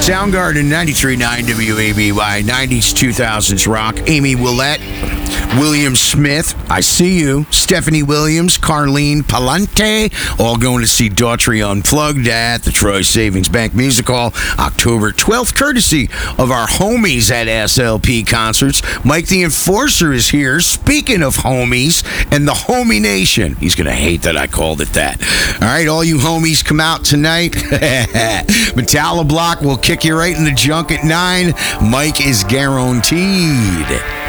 Soundgarden, 93.9 WABY, 90s, 2000s rock. Amy Willette, William Smith, I See You, Stephanie Williams, Carlene Palante, all going to see Daughtry Unplugged at the Troy Savings Bank Music Hall, October 12th, courtesy of our homies at SLP Concerts. Mike the Enforcer is here. Speaking of homies and the Homie Nation, he's going to hate that I called it that. All right, all you homies come out tonight. Metalla Block will kick you right in the junk at 9. Mike is guaranteed.